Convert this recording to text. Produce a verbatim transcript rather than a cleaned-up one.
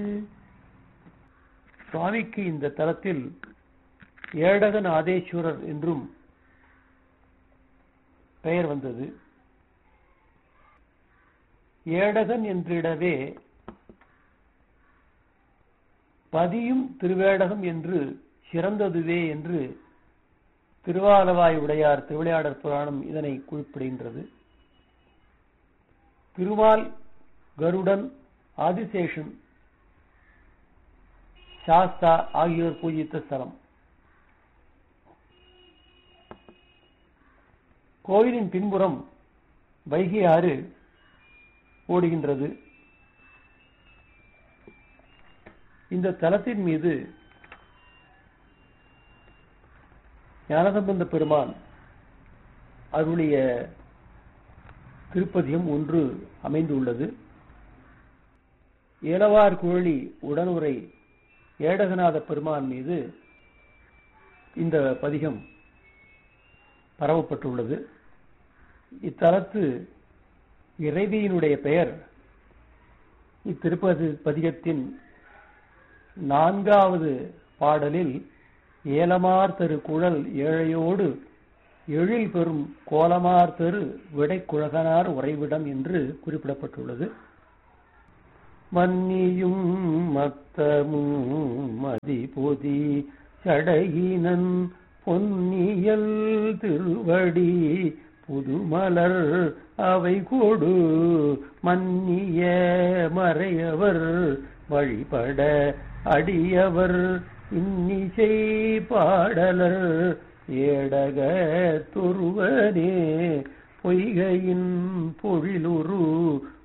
சுவாமிக்கு இந்த தலத்தில் ஏடகன் ஆதேஸ்வரர் என்றும் பெயர் வந்தது. ஏடகன் என்றிடவே பதியும் திருவேடகம் என்று சிறந்ததுவே என்று திருவாலவாய் உடையார் திருவிளையாடற் புராணம் இதனை குறிப்பிடுகின்றது. திருமால், கருடன், ஆதிசேஷன், சாஸ்தா ஆகியோர் பூஜித்த ஸ்தலம். கோயிலின் பின்புறம் வைகை ஆறு ஓடுகின்றது. இந்த தலத்தின் மீது ஞானசம்பந்த பெருமான் அருளிய திருப்பதியம் ஒன்று அமைந்துள்ளது. ஏலவார் குழலி உடனுரை ஏடகநாத பெருமான் மீது இந்த பதிகம் பரவப்பட்டுள்ளது. இத்தலத்து இறைவியினுடைய பெயர் இத்திருப்பதி பதிகத்தின் நான்காவது பாடலில் ஏலமார் தரு குழல் ஏழையோடு எழில் பெறும் கோலமார் தரு விடை குழகனார் உறைவிடம் என்று குறிப்பிடப்பட்டுள்ளது. மன்னியும் மத்தமும் மதிபொதி சடையினன் பொன்னியல் திருவடி புதுமலர் அவை கொடு மன்னிய மறையவர் வழிபட அடியவர் இன்னிசை பாடலர் ஏடக தொருவனே பொய்கையின் பொழிலுரு